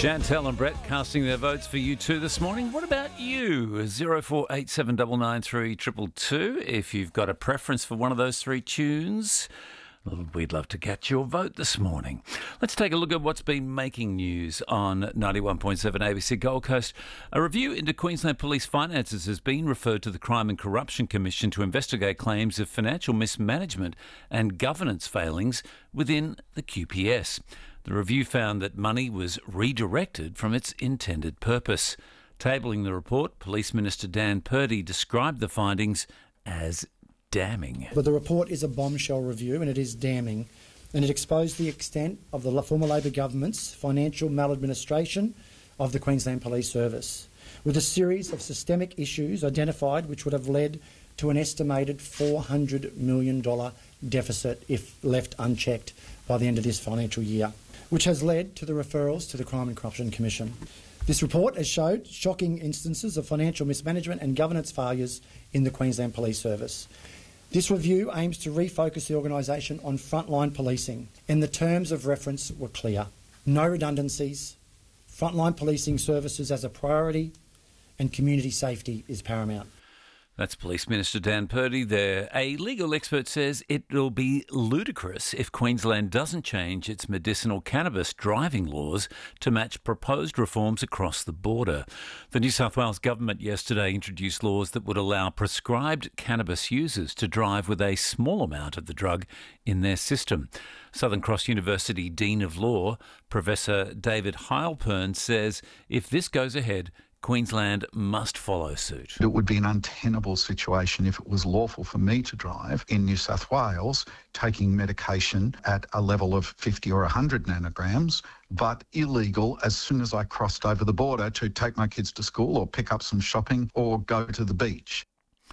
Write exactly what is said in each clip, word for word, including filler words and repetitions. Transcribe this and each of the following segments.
Chantel and Brett casting their votes for you too this morning. What about you? zero four eight seven nine nine three two two two. If you've got a preference for one of those three tunes, we'd love to get your vote this morning. Let's take a look at what's been making news on ninety-one point seven A B C Gold Coast. A review into Queensland Police finances has been referred to the Crime and Corruption Commission to investigate claims of financial mismanagement and governance failings within the Q P S. The review found that money was redirected from its intended purpose. Tabling the report, Police Minister Dan Purdy described the findings as damning. But the report is a bombshell review and it is damning, and it exposed the extent of the former Labor government's financial maladministration of the Queensland Police Service, with a series of systemic issues identified which would have led to an estimated four hundred million dollars deficit if left unchecked by the end of this financial year, which has led to the referrals to the Crime and Corruption Commission. This report has showed shocking instances of financial mismanagement and governance failures in the Queensland Police Service. This review aims to refocus the organisation on frontline policing, and the terms of reference were clear. No redundancies, frontline policing services as a priority, and community safety is paramount. That's Police Minister Dan Purdy there. A legal expert says it will be ludicrous if Queensland doesn't change its medicinal cannabis driving laws to match proposed reforms across the border. The New South Wales government yesterday introduced laws that would allow prescribed cannabis users to drive with a small amount of the drug in their system. Southern Cross University Dean of Law, Professor David Heilpern, says if this goes ahead, Queensland must follow suit. It would be an untenable situation if it was lawful for me to drive in New South Wales taking medication at a level of fifty or one hundred nanograms, but illegal as soon as I crossed over the border to take my kids to school or pick up some shopping or go to the beach.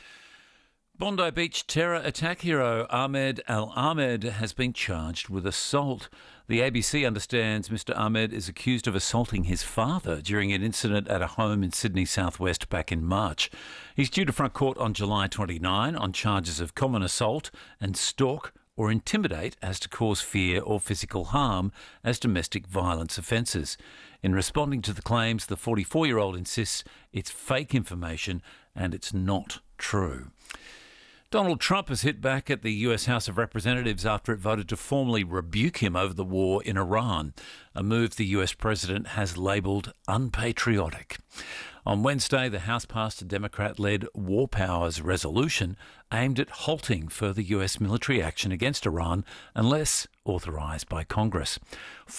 Bondi Beach terror attack hero Ahmed Al-Ahmed has been charged with assault. The A B C understands Mister Ahmed is accused of assaulting his father during an incident at a home in Sydney southwest back in March. He's due to front court on July twenty-ninth on charges of common assault and stalk or intimidate as to cause fear or physical harm as domestic violence offences. In responding to the claims, the forty-four-year-old insists it's fake information and it's not true. Donald Trump has hit back at the U S House of Representatives after it voted to formally rebuke him over the war in Iran, a move the U S president has labelled unpatriotic. On Wednesday, the House passed a Democrat-led War Powers resolution aimed at halting further U S military action against Iran unless authorised by Congress.